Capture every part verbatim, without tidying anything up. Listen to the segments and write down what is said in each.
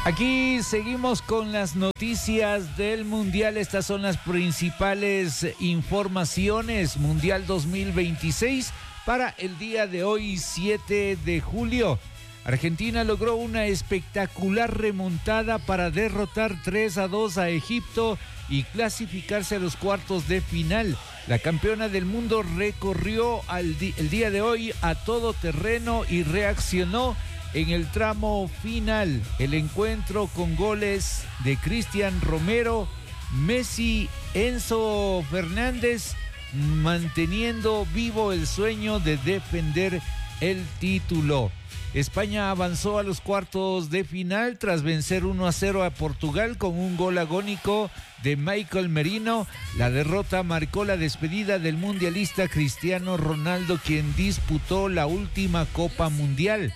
Aquí seguimos con las noticias del Mundial. Estas son las principales informaciones. Mundial dos mil veintiséis para el día de hoy, siete de julio. Argentina logró una espectacular remontada para derrotar tres a dos a Egipto y clasificarse a los cuartos de final. La campeona del mundo recorrió al di- el día de hoy a todo terreno y reaccionó en el tramo final. El encuentro con goles de Cristian Romero, Messi, Enzo Fernández, manteniendo vivo el sueño de defender el título. España avanzó a los cuartos de final tras vencer uno a cero a Portugal con un gol agónico de Michael Merino. La derrota marcó la despedida del mundialista Cristiano Ronaldo, quien disputó la última Copa Mundial.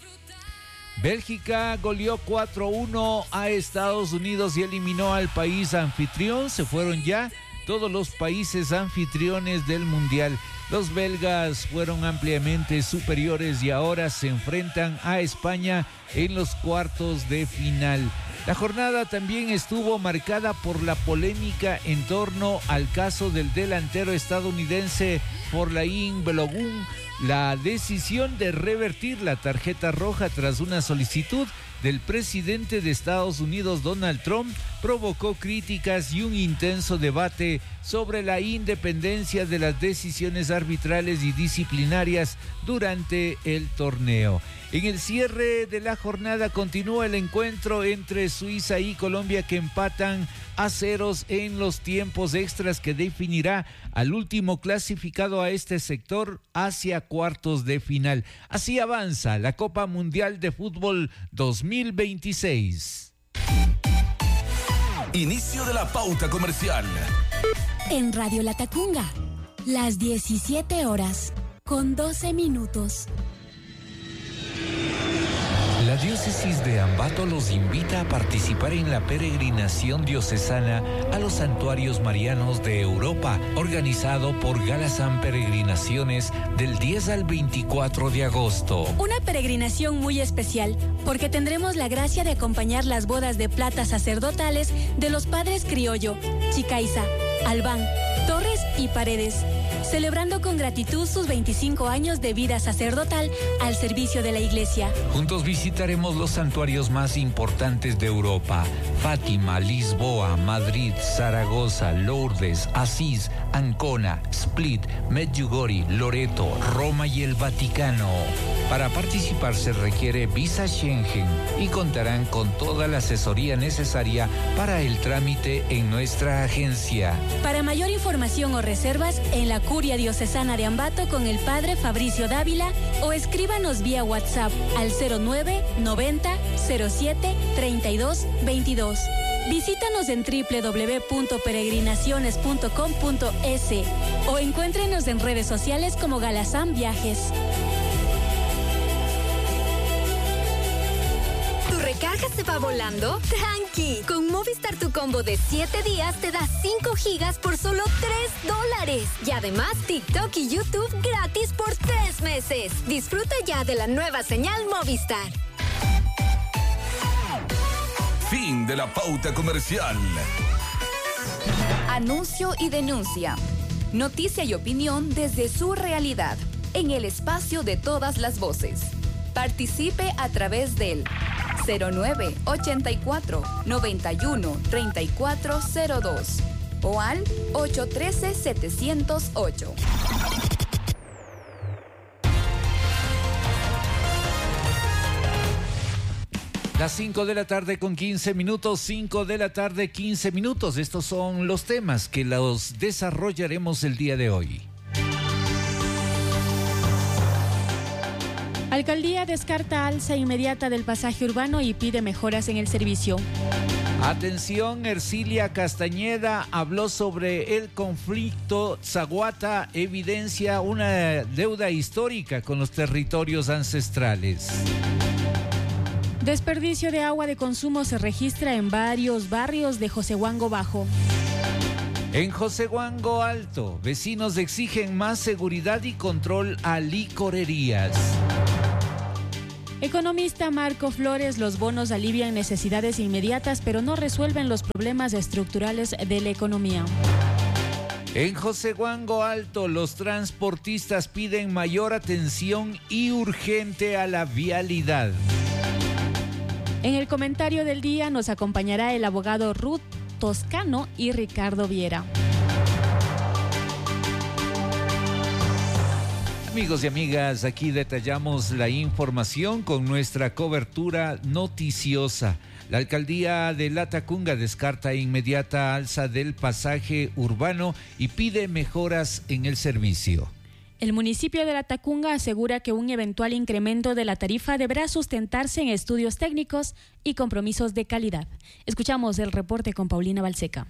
Bélgica goleó cuatro a uno a Estados Unidos y eliminó al país anfitrión. Se fueron ya todos los países anfitriones del Mundial. Los belgas fueron ampliamente superiores y ahora se enfrentan a España en los cuartos de final. La jornada también estuvo marcada por la polémica en torno al caso del delantero estadounidense Forlain Balogun. La decisión de revertir la tarjeta roja tras una solicitud del presidente de Estados Unidos, Donald Trump, provocó críticas y un intenso debate sobre la independencia de las decisiones arbitrales y disciplinarias durante el torneo. En el cierre de la jornada continúa el encuentro entre Suiza y Colombia, que empatan a ceros en los tiempos extras, que definirá al último clasificado a este sector hacia cuartos de final. Así avanza la Copa Mundial de Fútbol dos mil veintiséis. Inicio de la pauta comercial. En Radio Latacunga, las diecisiete horas con doce minutos. La diócesis de Ambato los invita a participar en la peregrinación diocesana a los santuarios marianos de Europa, organizado por Galasán Peregrinaciones del diez al veinticuatro de agosto. Una peregrinación muy especial, porque tendremos la gracia de acompañar las bodas de plata sacerdotales de los padres Criollo, Chicaiza, Albán, Torres y Paredes, celebrando con gratitud sus veinticinco años de vida sacerdotal al servicio de la Iglesia. Juntos visitaremos los santuarios más importantes de Europa: Fátima, Lisboa, Madrid, Zaragoza, Lourdes, Asís, Ancona, Split, Medjugorje, Loreto, Roma y el Vaticano. Para participar se requiere visa Schengen y contarán con toda la asesoría necesaria para el trámite en nuestra agencia. Para mayor información o reservas, en la Curia Diocesana de Ambato con el Padre Fabricio Dávila, o escríbanos vía WhatsApp al cero nueve noventa cero siete treinta y dos veintidós. Visítanos en doble u doble u doble u punto peregrinaciones punto com punto es o encuéntrenos en redes sociales como Galasán Viajes. ¿Recarga se va volando? ¡Tranqui! Con Movistar, tu combo de siete días te da cinco gigas por solo tres dólares. Y además, TikTok y YouTube gratis por tres meses. Disfruta ya de la nueva señal Movistar. Fin de la pauta comercial. Anuncio y denuncia. Noticia y opinión desde su realidad, en el espacio de todas las voces. Participe a través del cero nueve ochenta y cuatro noventa y uno treinta y cuatro cero dos o al ocho uno tres siete cero ocho. Las cinco de la tarde con quince minutos, cinco de la tarde quince minutos. Estos son los temas que los desarrollaremos el día de hoy. Alcaldía descarta alza inmediata del pasaje urbano y pide mejoras en el servicio. Atención, Ercilia Castañeda habló sobre el conflicto Tzahuata, evidencia una deuda histórica con los territorios ancestrales. Desperdicio de agua de consumo se registra en varios barrios de Josehuango Bajo. En Josehuango Alto, vecinos exigen más seguridad y control a licorerías. Economista Marco Flores, los bonos alivian necesidades inmediatas, pero no resuelven los problemas estructurales de la economía. En Joseguango Alto, los transportistas piden mayor atención y urgente a la vialidad. En el comentario del día nos acompañará el abogado Ruth Toscano y Ricardo Viera. Amigos y amigas, aquí detallamos la información con nuestra cobertura noticiosa. La alcaldía de Latacunga descarta inmediata alza del pasaje urbano y pide mejoras en el servicio. El municipio de Latacunga asegura que un eventual incremento de la tarifa deberá sustentarse en estudios técnicos y compromisos de calidad. Escuchamos el reporte con Paulina Balseca.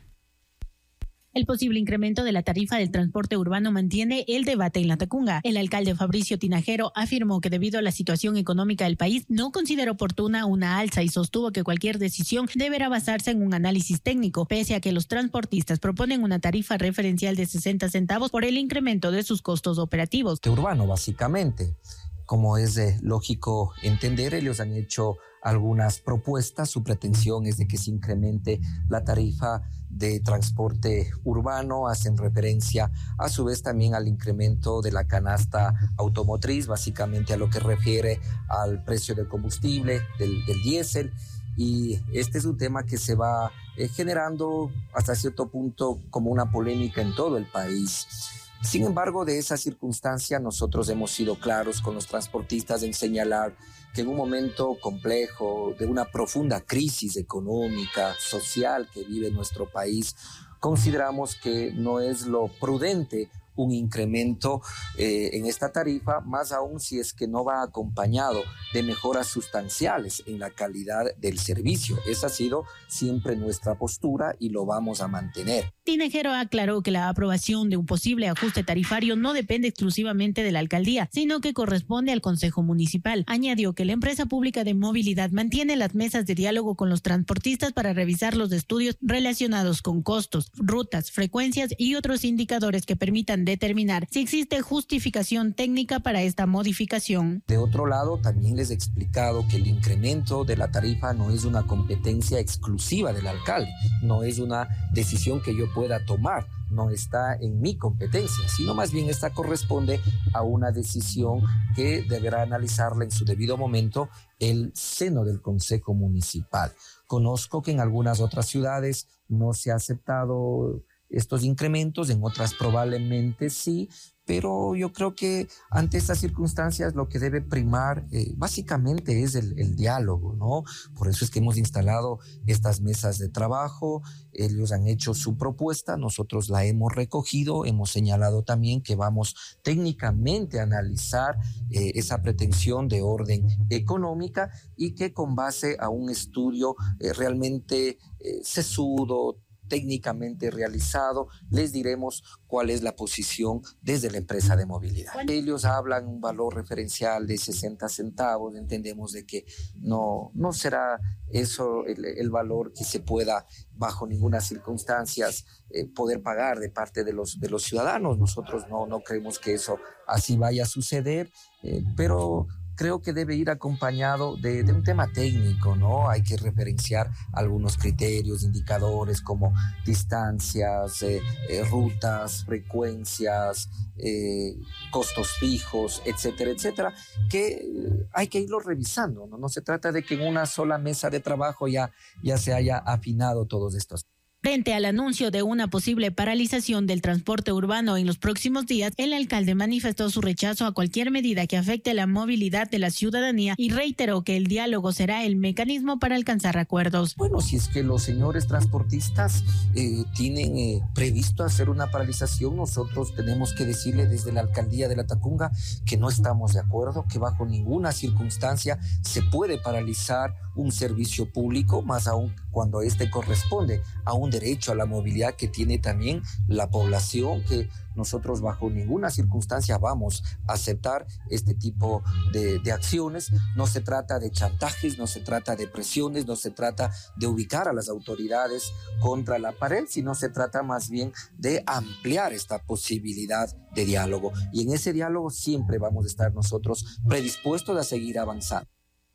El posible incremento de la tarifa del transporte urbano mantiene el debate en Latacunga. El alcalde Fabricio Tinajero afirmó que debido a la situación económica del país no considera oportuna una alza y sostuvo que cualquier decisión deberá basarse en un análisis técnico, pese a que los transportistas proponen una tarifa referencial de sesenta centavos por el incremento de sus costos operativos. Urbano, básicamente. Como es eh, lógico entender, ellos han hecho algunas propuestas. Su pretensión es de que se incremente la tarifa de transporte urbano, hacen referencia a su vez también al incremento de la canasta automotriz, básicamente a lo que refiere al precio del combustible, del, del diésel, y este es un tema que se va eh, generando hasta cierto punto como una polémica en todo el país. Sin embargo, de esa circunstancia nosotros hemos sido claros con los transportistas en señalar que en un momento complejo, de una profunda crisis económica, social que vive nuestro país, consideramos que no es lo prudente un incremento eh, en esta tarifa, más aún si es que no va acompañado de mejoras sustanciales en la calidad del servicio. Esa ha sido siempre nuestra postura y lo vamos a mantener. Tinajero aclaró que la aprobación de un posible ajuste tarifario no depende exclusivamente de la alcaldía, sino que corresponde al Consejo Municipal. Añadió que la empresa pública de movilidad mantiene las mesas de diálogo con los transportistas para revisar los estudios relacionados con costos, rutas, frecuencias y otros indicadores que permitan determinar si existe justificación técnica para esta modificación. De otro lado, también les he explicado que el incremento de la tarifa no es una competencia exclusiva del alcalde, no es una decisión que yo pueda tomar, no está en mi competencia, sino más bien esta corresponde a una decisión que deberá analizarla en su debido momento el seno del Consejo Municipal. Conozco que en algunas otras ciudades no se ha aceptado estos incrementos, en otras probablemente sí, pero yo creo que ante estas circunstancias lo que debe primar eh, básicamente es el, el diálogo, ¿no? Por eso es que hemos instalado estas mesas de trabajo, ellos han hecho su propuesta, nosotros la hemos recogido, hemos señalado también que vamos técnicamente a analizar eh, esa pretensión de orden económica y que con base a un estudio eh, realmente eh, sesudo, técnicamente realizado, les diremos cuál es la posición desde la empresa de movilidad. Ellos hablan un valor referencial de sesenta centavos, entendemos de que no, no será eso el, el valor que se pueda bajo ninguna circunstancia eh, poder pagar de parte de los, de los ciudadanos. Nosotros no, no creemos que eso así vaya a suceder, eh, pero creo que debe ir acompañado de, de un tema técnico, ¿no? Hay que referenciar algunos criterios, indicadores como distancias, eh, eh, rutas, frecuencias, eh, costos fijos, etcétera, etcétera, que eh, hay que irlo revisando, ¿no? No se trata de que en una sola mesa de trabajo ya, ya se haya afinado todos estos. Frente al anuncio de una posible paralización del transporte urbano en los próximos días, el alcalde manifestó su rechazo a cualquier medida que afecte la movilidad de la ciudadanía y reiteró que el diálogo será el mecanismo para alcanzar acuerdos. Bueno, si es que los señores transportistas eh, tienen eh, previsto hacer una paralización, nosotros tenemos que decirle desde la alcaldía de Latacunga que no estamos de acuerdo, que bajo ninguna circunstancia se puede paralizar un servicio público, más aún cuando este corresponde a un derecho a la movilidad que tiene también la población, que nosotros bajo ninguna circunstancia vamos a aceptar este tipo de, de acciones. No se trata de chantajes, no se trata de presiones, no se trata de ubicar a las autoridades contra la pared, sino se trata más bien de ampliar esta posibilidad de diálogo. Y en ese diálogo siempre vamos a estar nosotros predispuestos a seguir avanzando.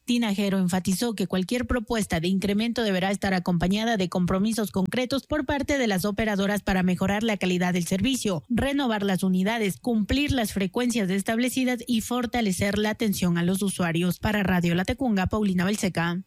Tinajero enfatizó que cualquier propuesta de incremento deberá estar acompañada de compromisos concretos por parte de las operadoras para mejorar la calidad del servicio, renovar las unidades, cumplir las frecuencias establecidas y fortalecer la atención a los usuarios. Para Radio La Tacunga, Paulina Balseca.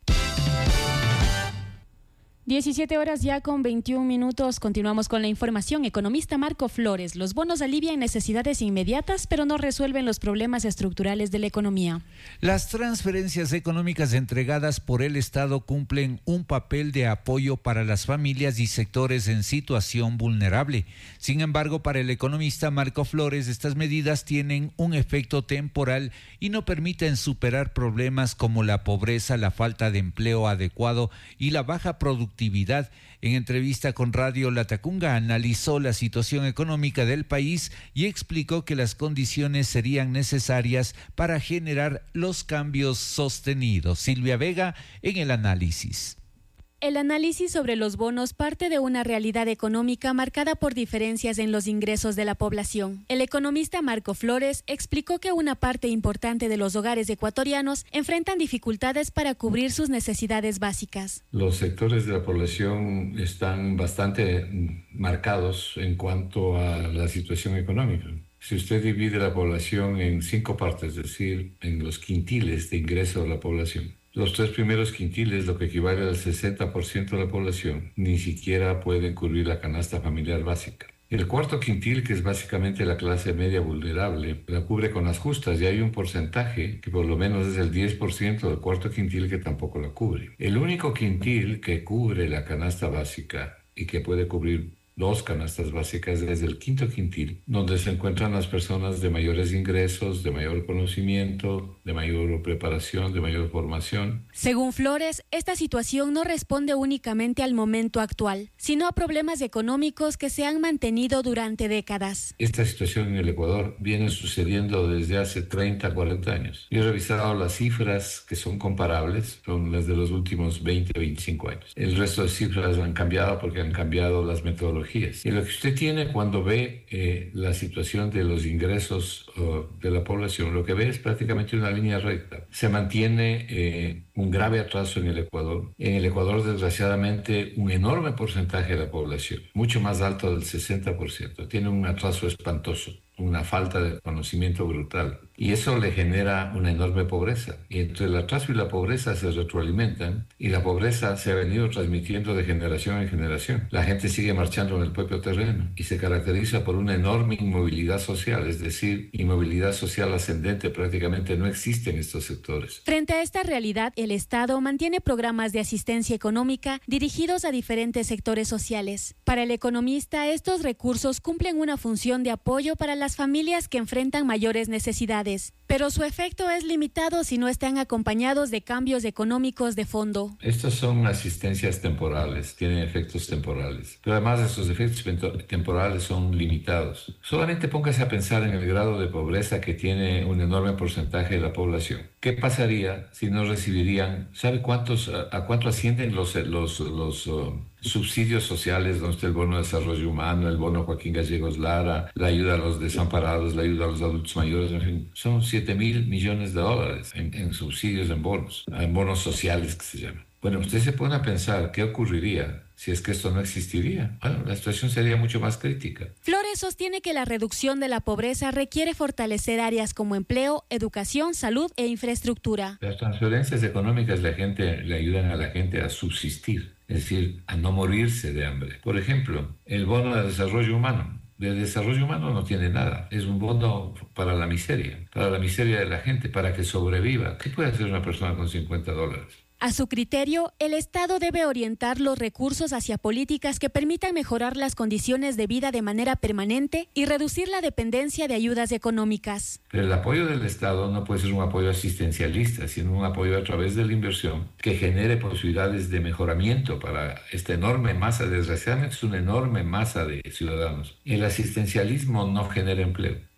diecisiete horas ya con veintiún minutos. Continuamos con la información. Economista Marco Flores. Los bonos alivian necesidades inmediatas, pero no resuelven los problemas estructurales de la economía. Las transferencias económicas entregadas por el Estado cumplen un papel de apoyo para las familias y sectores en situación vulnerable. Sin embargo, para el economista Marco Flores, estas medidas tienen un efecto temporal y no permiten superar problemas como la pobreza, la falta de empleo adecuado y la baja productividad. En entrevista con Radio La Tacunga, analizó la situación económica del país y explicó que las condiciones serían necesarias para generar los cambios sostenidos. Silvia Vega en el análisis. El análisis sobre los bonos parte de una realidad económica marcada por diferencias en los ingresos de la población. El economista Marco Flores explicó que una parte importante de los hogares ecuatorianos enfrentan dificultades para cubrir sus necesidades básicas. Los sectores de la población están bastante marcados en cuanto a la situación económica. Si usted divide la población en cinco partes, es decir, en los quintiles de ingreso de la población, los tres primeros quintiles, lo que equivale al sesenta por ciento de la población, ni siquiera pueden cubrir la canasta familiar básica. El cuarto quintil, que es básicamente la clase media vulnerable, la cubre con las justas y hay un porcentaje que por lo menos es el diez por ciento del cuarto quintil que tampoco la cubre. El único quintil que cubre la canasta básica y que puede cubrir dos canastas básicas desde el quinto quintil, donde se encuentran las personas de mayores ingresos, de mayor conocimiento, de mayor preparación, de mayor formación. Según Flores, esta situación no responde únicamente al momento actual, sino a problemas económicos que se han mantenido durante décadas. Esta situación en el Ecuador viene sucediendo desde hace treinta, cuarenta años. Yo he revisado las cifras que son comparables, son las de los últimos veinte, veinticinco años. El resto de cifras han cambiado porque han cambiado las metodologías. Y lo que usted tiene cuando ve eh, la situación de los ingresos uh, de la población, lo que ve es prácticamente una línea recta. Se mantiene eh, un grave atraso en el Ecuador. En el Ecuador, desgraciadamente, un enorme porcentaje de la población, mucho más alto del sesenta por ciento, tiene un atraso espantoso, una falta de conocimiento brutal. Y eso le genera una enorme pobreza. Y entre el atraso y la pobreza se retroalimentan y la pobreza se ha venido transmitiendo de generación en generación. La gente sigue marchando en el propio terreno y se caracteriza por una enorme inmovilidad social, es decir, inmovilidad social ascendente prácticamente no existe en estos sectores. Frente a esta realidad, el Estado mantiene programas de asistencia económica dirigidos a diferentes sectores sociales. Para el economista, estos recursos cumplen una función de apoyo para las familias que enfrentan mayores necesidades, pero su efecto es limitado si no están acompañados de cambios económicos de fondo. Estas son asistencias temporales, tienen efectos temporales, pero además esos efectos temporales son limitados. Solamente póngase a pensar en el grado de pobreza que tiene un enorme porcentaje de la población. ¿Qué pasaría si no recibirían, sabe cuántos, a, a cuánto ascienden los, los, los uh, subsidios sociales, donde está el bono de desarrollo humano, el bono Joaquín Gallegos Lara, la ayuda a los desamparados, la ayuda a los adultos mayores, en fin, son siete mil millones de dólares en, en subsidios, en bonos, en bonos sociales que se llaman. Bueno, usted se pone a pensar qué ocurriría si es que esto no existiría. Bueno, la situación sería mucho más crítica. Flores sostiene que la reducción de la pobreza requiere fortalecer áreas como empleo, educación, salud e infraestructura. Las transferencias económicas la gente, le ayudan a la gente a subsistir, es decir, a no morirse de hambre. Por ejemplo, el bono de desarrollo humano. De desarrollo humano no tiene nada. Es un bono para la miseria, para la miseria de la gente, para que sobreviva. ¿Qué puede hacer una persona con cincuenta dólares? A su criterio, el Estado debe orientar los recursos hacia políticas que permitan mejorar las condiciones de vida de manera permanente y reducir la dependencia de ayudas económicas. Pero el apoyo del Estado no puede ser un apoyo asistencialista, sino un apoyo a través de la inversión que genere posibilidades de mejoramiento para esta enorme masa, desgraciadamente es una enorme masa de ciudadanos. El asistencialismo no genera empleo.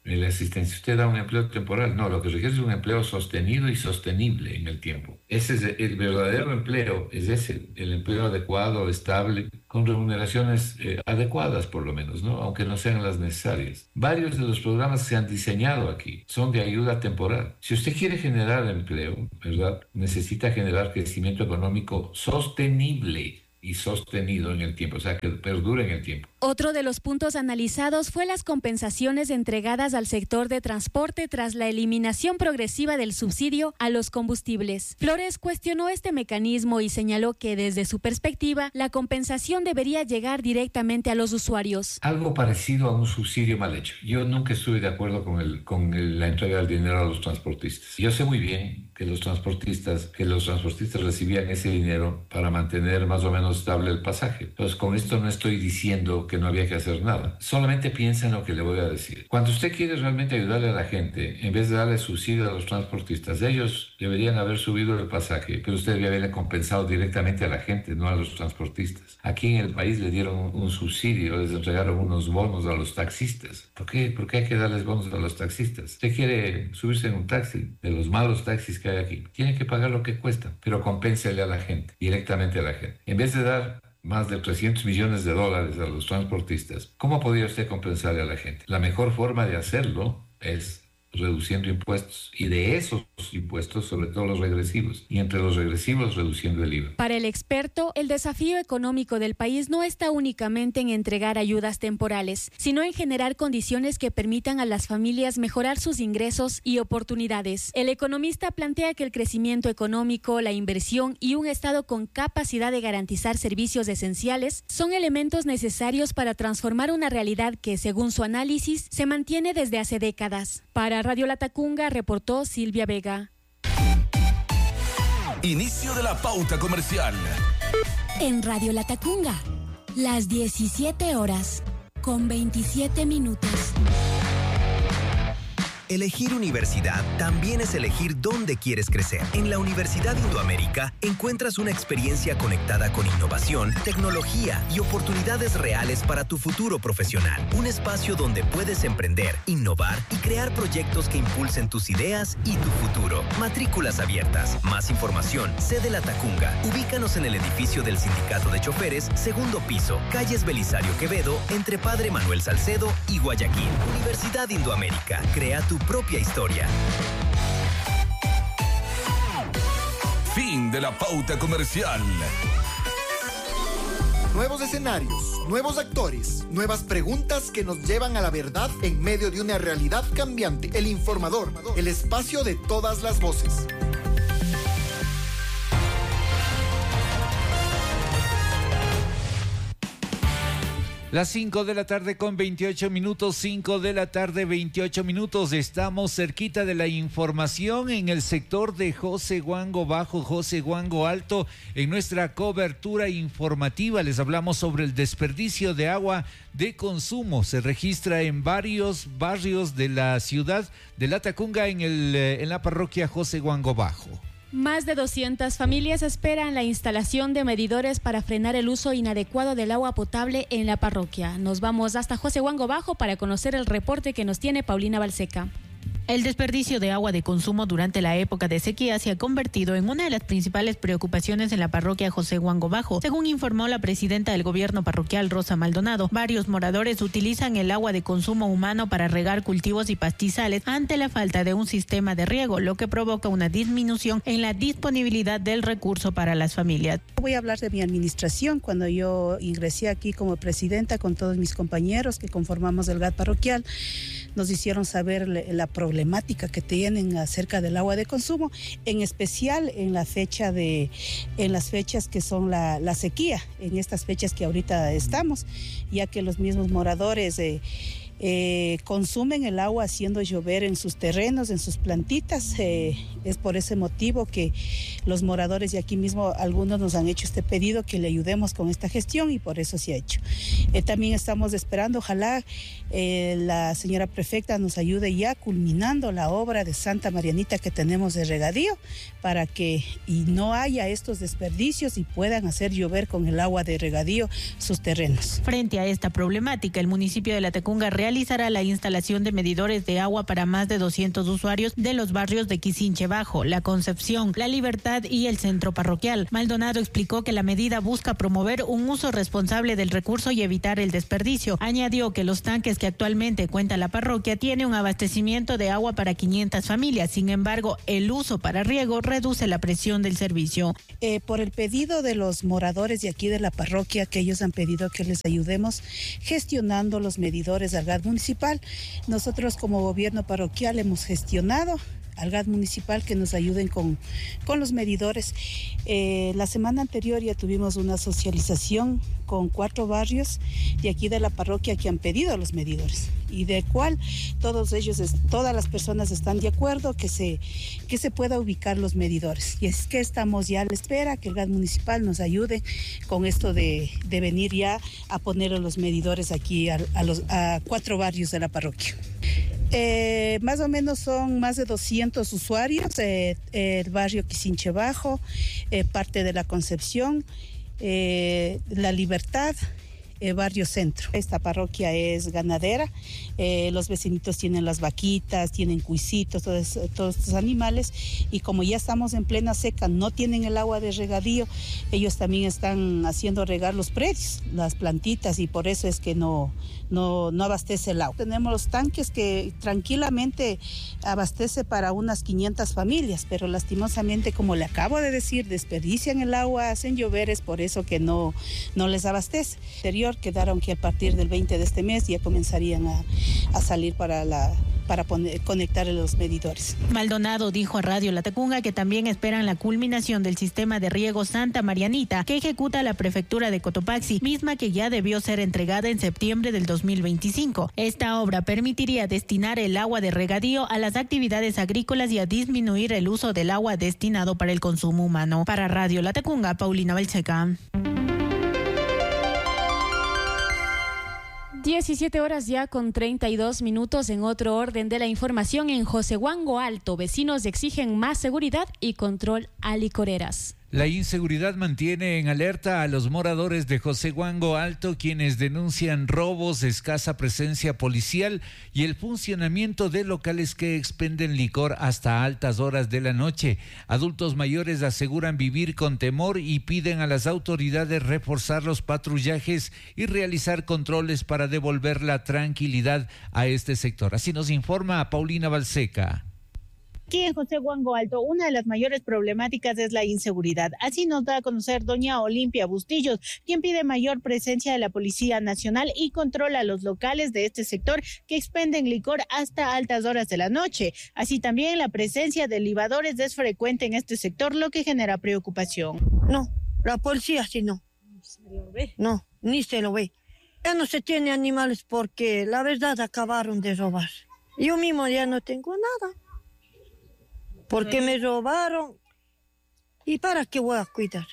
la asistencia. Usted da un empleo temporal. No, lo que requiere es un empleo sostenido y sostenible en el tiempo. Ese es el verdadero empleo, es ese, el empleo adecuado, estable, con remuneraciones eh, adecuadas por lo menos, ¿no? Aunque no sean las necesarias. Varios de los programas que se han diseñado aquí son de ayuda temporal. Si usted quiere generar empleo, ¿verdad?, necesita generar crecimiento económico sostenible y sostenido en el tiempo, o sea, que perdure en el tiempo. Otro de los puntos analizados fue las compensaciones entregadas al sector de transporte tras la eliminación progresiva del subsidio a los combustibles. Flores cuestionó este mecanismo y señaló que desde su perspectiva, la compensación debería llegar directamente a los usuarios. Algo parecido a un subsidio mal hecho. Yo nunca estuve de acuerdo con, el, con el, la entrega del dinero a los transportistas. Yo sé muy bien que los transportistas, que los transportistas recibían ese dinero para mantener más o menos estable el pasaje. Entonces, con esto no estoy diciendo que no había que hacer nada. Solamente piensa en lo que le voy a decir. Cuando usted quiere realmente ayudarle a la gente, en vez de darle subsidio a los transportistas, ellos deberían haber subido el pasaje, pero usted debería haberle compensado directamente a la gente, no a los transportistas. Aquí en el país le dieron un, un subsidio, les entregaron unos bonos a los taxistas. ¿Por qué? ¿Por qué hay que darles bonos a los taxistas? Usted quiere subirse en un taxi, de los malos taxis que hay aquí, tiene que pagar lo que cuesta, pero compénsele a la gente, directamente a la gente. En vez de dar más de trescientos millones de dólares a los transportistas, ¿cómo podría usted compensarle a la gente? La mejor forma de hacerlo es reduciendo impuestos, y de esos impuestos, sobre todo los regresivos, y entre los regresivos reduciendo el I V A. Para el experto, el desafío económico del país no está únicamente en entregar ayudas temporales, sino en generar condiciones que permitan a las familias mejorar sus ingresos y oportunidades. El economista plantea que el crecimiento económico, la inversión y un Estado con capacidad de garantizar servicios esenciales son elementos necesarios para transformar una realidad que, según su análisis, se mantiene desde hace décadas. Para Radio Latacunga reportó Silvia Vega. Inicio de la pauta comercial. En Radio Latacunga, las diecisiete horas con veintisiete minutos. Elegir universidad también es elegir dónde quieres crecer. En la Universidad Indoamérica encuentras una experiencia conectada con innovación, tecnología y oportunidades reales para tu futuro profesional. Un espacio donde puedes emprender, innovar y crear proyectos que impulsen tus ideas y tu futuro. Matrículas abiertas. Más información. Sede Latacunga. Ubícanos en el edificio del Sindicato de Choferes, segundo piso, calles Belisario Quevedo, entre Padre Manuel Salcedo y Guayaquil. Universidad Indoamérica. Crea tu propia historia. Fin de la pauta comercial. Nuevos escenarios, nuevos actores, nuevas preguntas que nos llevan a la verdad en medio de una realidad cambiante. El Informador, el espacio de todas las voces. Las cinco de la tarde con veintiocho minutos, cinco de la tarde veintiocho minutos. Estamos cerquita de la información en el sector de José Huango Bajo, José Huango Alto. En nuestra cobertura informativa les hablamos sobre el desperdicio de agua de consumo. Se registra en varios barrios de la ciudad de Latacunga en, el, en la parroquia José Huango Bajo. Más de doscientas familias esperan la instalación de medidores para frenar el uso inadecuado del agua potable en la parroquia. Nos vamos hasta José Huango Bajo para conocer el reporte que nos tiene Paulina Balseca. El desperdicio de agua de consumo durante la época de sequía se ha convertido en una de las principales preocupaciones en la parroquia José Huango Bajo. Según informó la presidenta del gobierno parroquial, Rosa Maldonado, varios moradores utilizan el agua de consumo humano para regar cultivos y pastizales ante la falta de un sistema de riego, lo que provoca una disminución en la disponibilidad del recurso para las familias. Voy a hablar de mi administración. Cuando yo ingresé aquí como presidenta con todos mis compañeros que conformamos el G A T parroquial, nos hicieron saber la problemática que tienen acerca del agua de consumo, en especial en la fecha de, en las fechas que son la, la sequía, en estas fechas que ahorita estamos, ya que los mismos moradores eh, eh, consumen el agua haciendo llover en sus terrenos, en sus plantitas. Eh, es por ese motivo que los moradores de aquí mismo, algunos nos han hecho este pedido que le ayudemos con esta gestión y por eso se ha hecho. Eh, también estamos esperando, ojalá eh, la señora prefecta nos ayude ya culminando la obra de Santa Marianita que tenemos de regadío para que y no haya estos desperdicios y puedan hacer llover con el agua de regadío sus terrenos. Frente a esta problemática, el municipio de Latacunga realiza realizará la instalación de medidores de agua para más de doscientos usuarios de los barrios de Quisinche Bajo, La Concepción, La Libertad y el Centro Parroquial. Maldonado explicó que la medida busca promover un uso responsable del recurso y evitar el desperdicio. Añadió que los tanques que actualmente cuenta la parroquia tiene un abastecimiento de agua para quinientas familias. Sin embargo, el uso para riego reduce la presión del servicio. Eh, por el pedido de los moradores de aquí de la parroquia, que ellos han pedido que les ayudemos gestionando los medidores del G A D municipal, nosotros como gobierno parroquial hemos gestionado al G A D municipal que nos ayuden con, con los medidores. Eh, la semana anterior ya tuvimos una socialización con cuatro barrios de aquí de la parroquia que han pedido los medidores y de cual todos ellos, todas las personas están de acuerdo que se, que se pueda ubicar los medidores. Y es que estamos ya a la espera que el G A D municipal nos ayude con esto de, de venir ya a poner los medidores aquí a, a, los, a cuatro barrios de la parroquia. Eh, más o menos son más de doscientos usuarios, eh, el barrio Quisinche Bajo, eh, parte de La Concepción, eh, La Libertad, eh, barrio Centro. Esta parroquia es ganadera, eh, los vecinitos tienen las vaquitas, tienen cuisitos, todos, todos estos animales, y como ya estamos en plena seca, no tienen el agua de regadío, ellos también están haciendo regar los predios, las plantitas, y por eso es que no, no, no abastece el agua. Tenemos los tanques que tranquilamente abastece para unas quinientas familias, pero lastimosamente, como le acabo de decir, desperdician el agua, hacen llover, es por eso que no, no les abastece. Anterior quedaron que a partir del veinte de este mes ya comenzarían a, a salir para la para poner, conectar los medidores. Maldonado dijo a Radio Latacunga que también esperan la culminación del sistema de riego Santa Marianita que ejecuta la prefectura de Cotopaxi, misma que ya debió ser entregada en septiembre del dos mil veinticinco. Esta obra permitiría destinar el agua de regadío a las actividades agrícolas y a disminuir el uso del agua destinado para el consumo humano. Para Radio Latacunga, Paulina Balseca. diecisiete horas ya con treinta y dos minutos. En otro orden de la información, en Joseguango Alto, vecinos exigen más seguridad y control a licoreras. La inseguridad mantiene en alerta a los moradores de Joseguango Alto, quienes denuncian robos, escasa presencia policial y el funcionamiento de locales que expenden licor hasta altas horas de la noche. Adultos mayores aseguran vivir con temor y piden a las autoridades reforzar los patrullajes y realizar controles para devolver la tranquilidad a este sector. Así nos informa Paulina Balseca. Aquí en Joseguango Alto, una de las mayores problemáticas es la inseguridad. Así nos da a conocer doña Olimpia Bustillos, quien pide mayor presencia de la Policía Nacional y controla los locales de este sector que expenden licor hasta altas horas de la noche. Así también la presencia de libadores es frecuente en este sector, lo que genera preocupación. No, la policía sí no. ¿Se lo ve? No, ni se lo ve. Ya no se tiene animales porque la verdad acabaron de robar. Yo mismo ya no tengo nada. Porque me robaron. ¿Y para qué voy a cuidar?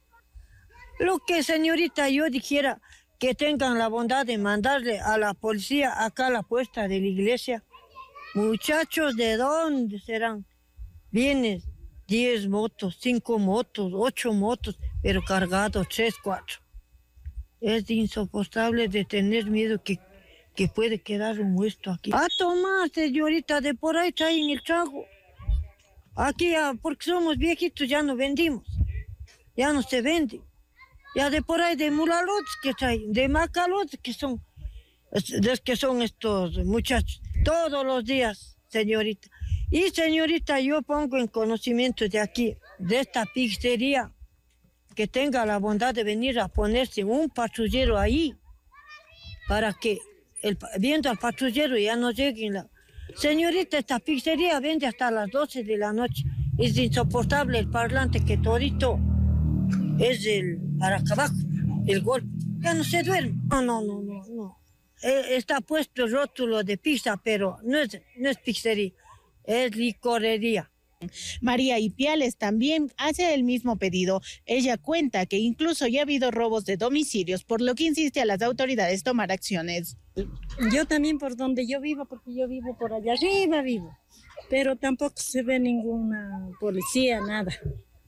Lo que, señorita, yo dijera que tengan la bondad de mandarle a la policía acá a la puerta de la iglesia. Muchachos, ¿de dónde serán? Vienen diez motos, cinco motos, ocho motos, pero cargados tres, cuatro. Es insoportable de tener miedo que, que puede quedar un muerto aquí. A tomar, señorita, de por ahí traen el trago. Aquí, porque somos viejitos, ya no vendimos, ya no se vende. Ya de por ahí de mulalotes que traen, de macalotes que son, de que son estos muchachos, todos los días, señorita. Y señorita, yo pongo en conocimiento de aquí, de esta pizzería, que tenga la bondad de venir a ponerse un patrullero ahí, para que, el, viendo al patrullero, ya no lleguen la... Señorita, esta pizzería vende hasta las doce de la noche. Es insoportable el parlante que todito es el para acá abajo, el golpe. Ya no se duerme. No, no, no, no, no. Eh, está puesto el rótulo de pizza, pero no es, no es pizzería, es licorería. María Ipiales también hace el mismo pedido. Ella cuenta que incluso ya ha habido robos de domicilios, por lo que insiste a las autoridades tomar acciones. Yo también por donde yo vivo, porque yo vivo por allá arriba vivo, pero tampoco se ve ninguna policía, nada.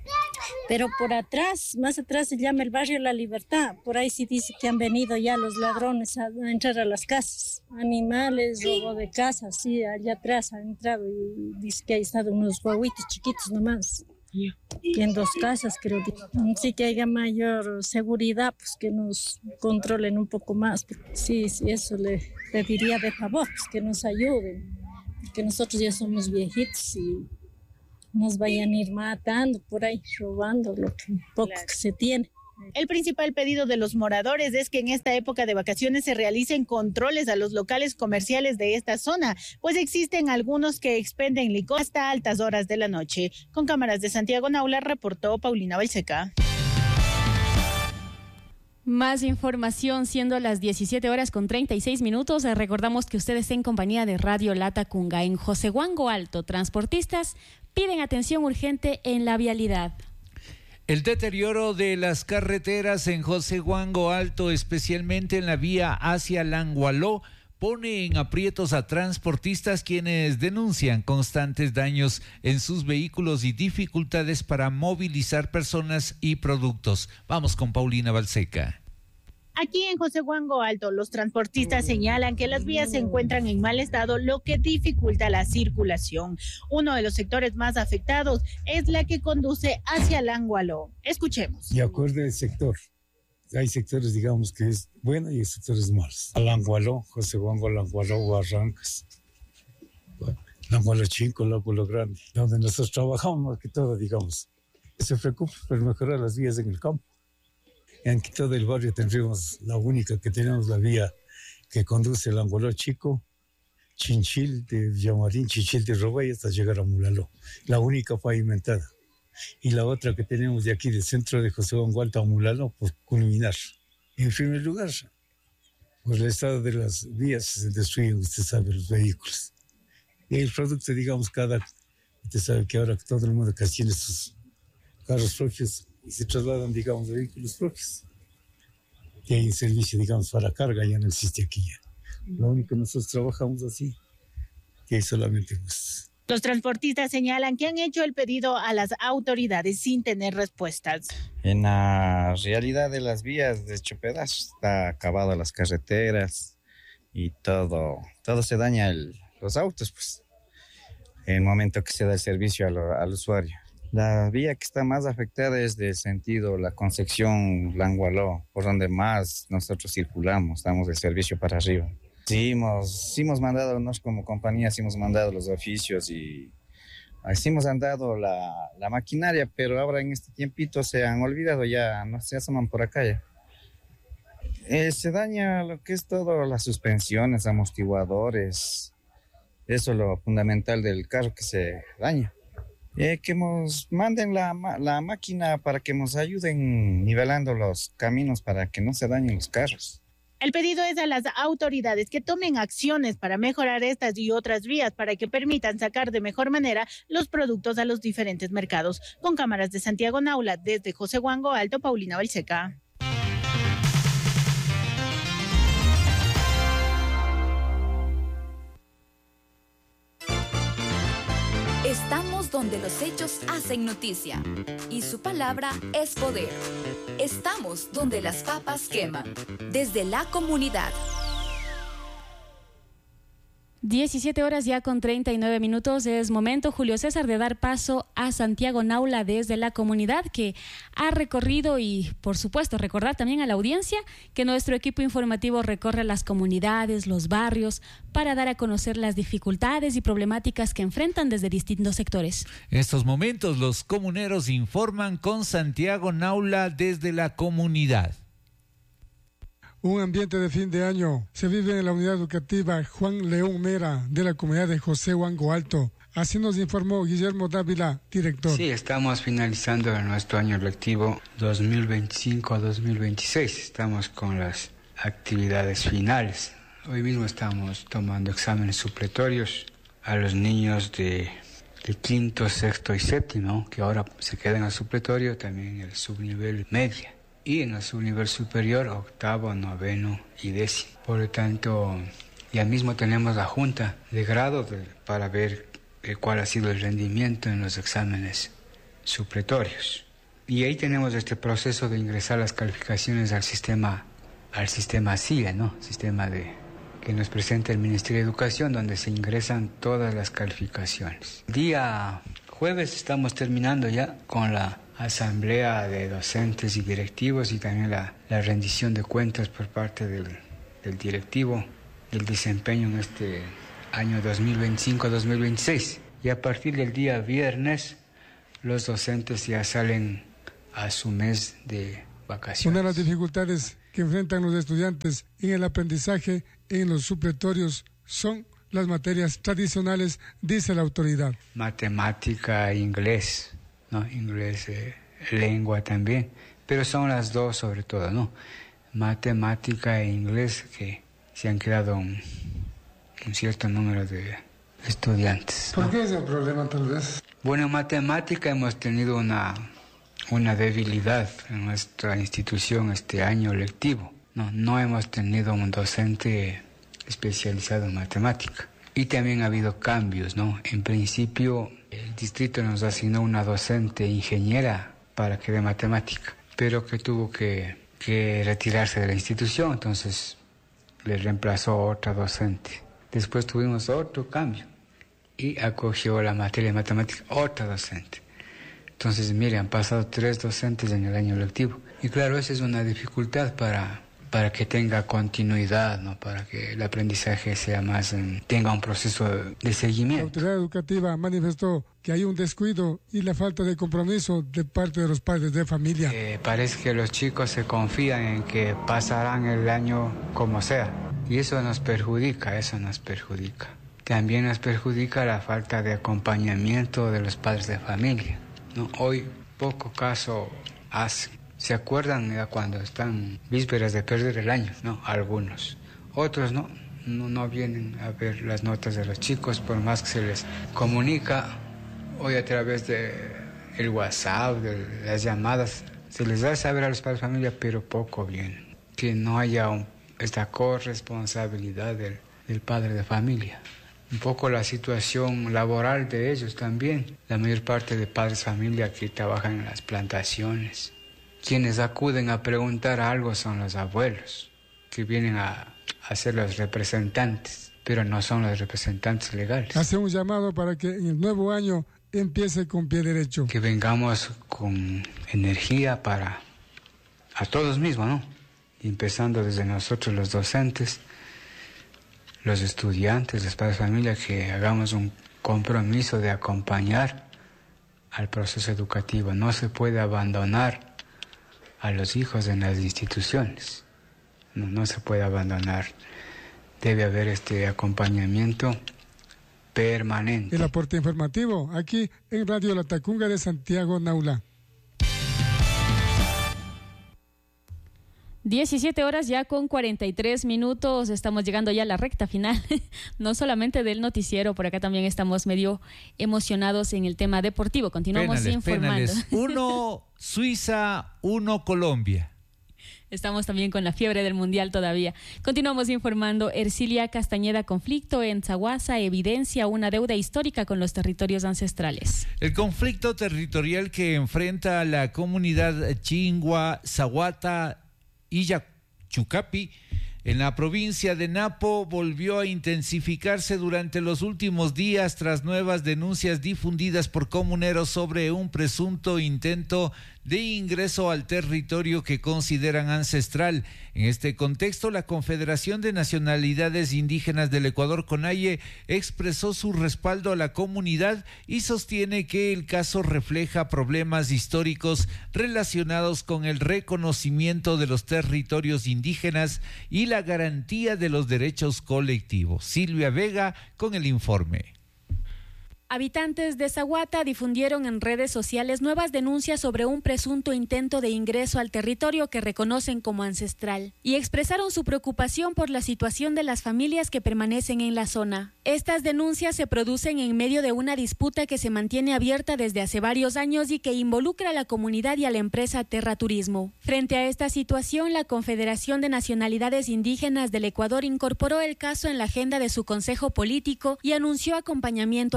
Pero por atrás, más atrás se llama el barrio La Libertad. Por ahí sí dice que han venido ya los ladrones a, a entrar a las casas. Animales, robo de casas, sí, allá atrás han entrado y dice que hay estado unos guaguitos chiquitos nomás. Yeah. Y en dos casas creo. Sí que haya mayor seguridad, pues que nos controlen un poco más. Sí, sí, eso le pediría de favor, pues que nos ayuden. Que nosotros ya somos viejitos y nos vayan a ir matando por ahí, robando lo que poco claro. que se tiene. El principal pedido de los moradores es que en esta época de vacaciones se realicen controles a los locales comerciales de esta zona, pues existen algunos que expenden licor hasta altas horas de la noche. Con cámaras de Santiago Naula, reportó Paulina Balseca. Más información, siendo las diecisiete horas con treinta y seis minutos. Recordamos que ustedes en compañía de Radio Latacunga. En Josehuango Alto, transportistas piden atención urgente en la vialidad. El deterioro de las carreteras en Josehuango Alto, especialmente en la vía hacia Langualó, pone en aprietos a transportistas quienes denuncian constantes daños en sus vehículos y dificultades para movilizar personas y productos. Vamos con Paulina Balseca. Aquí en Josehuango Alto, los transportistas señalan que las vías se encuentran en mal estado, lo que dificulta la circulación. Uno de los sectores más afectados es la que conduce hacia Langualó. Escuchemos. De acuerdo al sector. Hay sectores, digamos, que es bueno y hay sectores malos. Langualó, Josehuango, Langualó, Barrancas, Langualó Chico, Langualó Grande, donde nosotros trabajamos más que todo, digamos. Se preocupa por mejorar las vías en el campo. En todo el barrio tendríamos la única que tenemos, la vía que conduce el Langualó Chico, Chinchil de Villamarín, Chinchil de Robay hasta llegar a Mulaló. La única pavimentada. Y la otra que tenemos de aquí, del centro de Josehuango Alto a Mulaló, por culminar. En primer lugar, por el estado de las vías se destruyen, usted sabe, los vehículos. Y el producto, digamos, cada... Usted sabe que ahora todo el mundo casi tiene sus carros propios y se trasladan, digamos, vehículos propios. Y hay un servicio, digamos, para carga, ya no existe aquí ya. Lo único que nosotros trabajamos así, que hay solamente pues... Los transportistas señalan que han hecho el pedido a las autoridades sin tener respuestas. En la realidad de las vías de hecho pedazos, está acabado las carreteras y todo, todo se daña el, los autos, pues, en el momento que se da el servicio al, al usuario. La vía que está más afectada es del sentido La Concepción, Langualó, por donde más nosotros circulamos, damos el servicio para arriba. Sí hemos, sí hemos mandado, nos como compañía, sí hemos mandado los oficios y sí hemos andado la, la maquinaria, pero ahora en este tiempito se han olvidado, ya no se asoman por acá ya. Eh, se daña lo que es todo, las suspensiones, amortiguadores, eso es lo fundamental del carro que se daña. Eh, que nos manden la, la máquina para que nos ayuden nivelando los caminos para que no se dañen los carros. El pedido es a las autoridades que tomen acciones para mejorar estas y otras vías para que permitan sacar de mejor manera los productos a los diferentes mercados. Con cámaras de Santiago Naula, desde Josehuango Alto, Paulina Balseca. Estamos donde los hechos hacen noticia y su palabra es poder. Estamos donde las papas queman, desde la comunidad. diecisiete horas ya con treinta y nueve minutos. Es momento, Julio César, de dar paso a Santiago Naula desde la comunidad, que ha recorrido y, por supuesto, recordar también a la audiencia que nuestro equipo informativo recorre las comunidades, los barrios, para dar a conocer las dificultades y problemáticas que enfrentan desde distintos sectores. En estos momentos, los comuneros informan con Santiago Naula desde la comunidad. Un ambiente de fin de año se vive en la unidad educativa Juan León Mera de la comunidad de Josehuango Alto. Así nos informó Guillermo Dávila, director. Sí, estamos finalizando nuestro año lectivo dos mil veinticinco a dos mil veintiséis. Estamos con las actividades finales. Hoy mismo estamos tomando exámenes supletorios a los niños de, de quinto, sexto y séptimo, que ahora se quedan al supletorio, también en el subnivel media. Y en el subnivel superior, octavo, noveno y décimo. Por lo tanto, ya mismo tenemos la junta de grado de, para ver eh, cuál ha sido el rendimiento en los exámenes supletorios. Y ahí tenemos este proceso de ingresar las calificaciones al sistema, al sistema S I A, ¿no? Sistema de, que nos presenta el Ministerio de Educación, donde se ingresan todas las calificaciones. Día jueves estamos terminando ya con la asamblea de docentes y directivos y también la, la rendición de cuentas por parte del, del directivo del desempeño en este año dos mil veinticinco a dos mil veintiséis. Y a partir del día viernes los docentes ya salen a su mes de vacaciones. Una de las dificultades que enfrentan los estudiantes en el aprendizaje en los supletorios son las materias tradicionales, dice la autoridad. Matemática e inglés, ¿no? Inglés, eh, lengua también, pero son las dos sobre todo, ¿no? Matemática e inglés que se han quedado un, un cierto número de estudiantes, ¿no? ¿Por qué es el problema tal vez? Bueno, en matemática hemos tenido una, una debilidad en nuestra institución este año lectivo. No, no hemos tenido un docente especializado en matemática. Y también ha habido cambios, ¿no? En principio, el distrito nos asignó una docente ingeniera para que dé matemática, pero que tuvo que, que retirarse de la institución, entonces le reemplazó otra docente. Después tuvimos otro cambio y acogió la materia de matemática otra docente. Entonces, mire, han pasado tres docentes en el año lectivo. Y claro, esa es una dificultad para, para que tenga continuidad, ¿no? Para que el aprendizaje sea más, en, tenga un proceso de seguimiento. La autoridad educativa manifestó que hay un descuido y la falta de compromiso de parte de los padres de familia. Eh, parece que los chicos se confían en que pasarán el año como sea. Y eso nos perjudica, eso nos perjudica. También nos perjudica la falta de acompañamiento de los padres de familia, ¿no? Hoy poco caso hacen. ¿Se acuerdan ya cuando están vísperas de perder el año? No, algunos. Otros no, no, no vienen a ver las notas de los chicos, por más que se les comunica hoy a través de el WhatsApp, de las llamadas. Se les da a saber a los padres de familia, pero poco vienen. Que no haya un, esta corresponsabilidad del, del padre de familia. Un poco la situación laboral de ellos también. La mayor parte de padres de familia que trabajan en las plantaciones. Quienes acuden a preguntar algo son los abuelos, que vienen a, a ser los representantes, pero no son los representantes legales. Hace un llamado para que en el nuevo año empiece con pie derecho. Que vengamos con energía para a todos mismos, ¿no? Empezando desde nosotros los docentes, los estudiantes, los padres de familia, que hagamos un compromiso de acompañar al proceso educativo. No se puede abandonar a los hijos en las instituciones. No, no se puede abandonar. Debe haber este acompañamiento permanente. El aporte informativo aquí en Radio La Tacunga de Santiago, Naula. diecisiete horas ya con cuarenta y tres minutos, estamos llegando ya a la recta final, no solamente del noticiero, por acá también estamos medio emocionados en el tema deportivo, continuamos Penales, informando. Penales. Uno Suiza, uno Colombia. Estamos también con la fiebre del Mundial todavía. Continuamos informando. Ercilia Castañeda, conflicto en Zaguasa evidencia una deuda histórica con los territorios ancestrales. El conflicto territorial que enfrenta a la comunidad Chingua, Zaguata y Yachucapi en la provincia de Napo volvió a intensificarse durante los últimos días tras nuevas denuncias difundidas por comuneros sobre un presunto intento de ingreso al territorio que consideran ancestral. En este contexto, la Confederación de Nacionalidades Indígenas del Ecuador, CONAIE, expresó su respaldo a la comunidad y sostiene que el caso refleja problemas históricos relacionados con el reconocimiento de los territorios indígenas y la garantía de los derechos colectivos. Silvia Vega con el informe. Habitantes de Zaguata difundieron en redes sociales nuevas denuncias sobre un presunto intento de ingreso al territorio que reconocen como ancestral y expresaron su preocupación por la situación de las familias que permanecen en la zona. Estas denuncias se producen en medio de una disputa que se mantiene abierta desde hace varios años y que involucra a la comunidad y a la empresa Terra Turismo. Frente a esta situación, la Confederación de Nacionalidades Indígenas del Ecuador incorporó el caso en la agenda de su consejo político y anunció acompañamiento a la comunidad.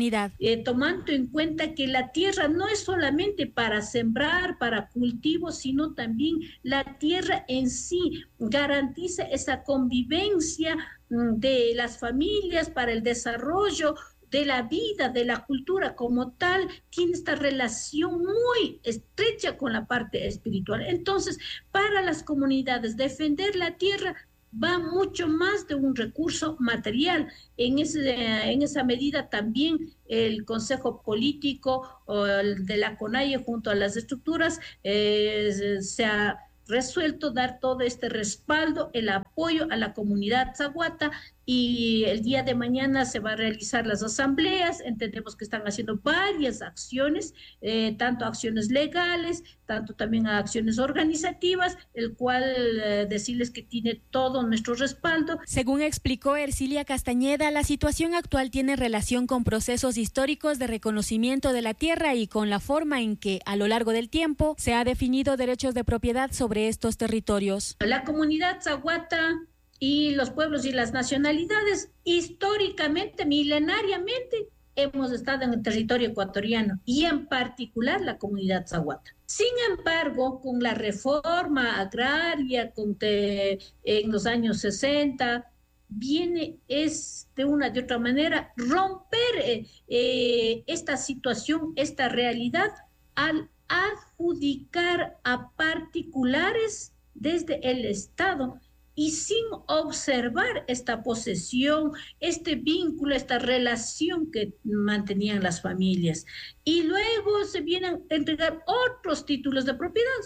comunidad. Eh, tomando en cuenta que la tierra no es solamente para sembrar, para cultivos, sino también la tierra en sí garantiza esa convivencia de las familias para el desarrollo de la vida, de la cultura como tal, tiene esta relación muy estrecha con la parte espiritual. Entonces, para las comunidades, defender la tierra va mucho más de un recurso material. En, ese, en esa medida también el Consejo Político o el de la CONAIE junto a las estructuras eh, se ha resuelto dar todo este respaldo, el apoyo a la comunidad tzahuata, y el día de mañana se va a realizar las asambleas. Entendemos que están haciendo varias acciones, eh, tanto acciones legales, tanto también acciones organizativas, el cual eh, decirles que tiene todo nuestro respaldo. Según explicó Ercilia Castañeda, la situación actual tiene relación con procesos históricos de reconocimiento de la tierra y con la forma en que, a lo largo del tiempo, se ha definido derechos de propiedad sobre estos territorios. La comunidad tzahuata y los pueblos y las nacionalidades históricamente, milenariamente, hemos estado en el territorio ecuatoriano y en particular la comunidad tzahuata. Sin embargo, con la reforma agraria con te, en los años sesenta, viene es de una de otra manera romper eh, eh, esta situación, esta realidad, al adjudicar a particulares desde el Estado y sin observar esta posesión, este vínculo, esta relación que mantenían las familias. Y luego se vienen a entregar otros títulos de propiedad